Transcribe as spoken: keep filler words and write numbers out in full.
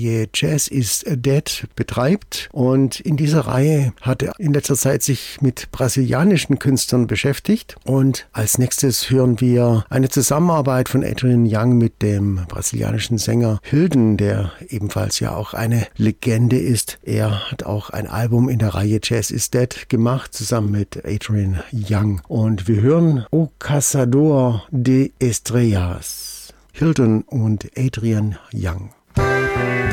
Reihe Jazz is Dead betreibt. Und in dieser Reihe hat er in letzter Zeit sich mit brasilianischen Künstlern beschäftigt. Und als nächstes hören wir eine Zusammenarbeit von Adrian Young mit dem brasilianischen Sänger Hilden, der ebenfalls ja auch eine Legende ist. Er hat auch ein Album in der Reihe Jazz is Dead gemacht, zusammen mit Adrian Young. Und wir hören O Caçador de Estrellas, Hilden und Adrian Young.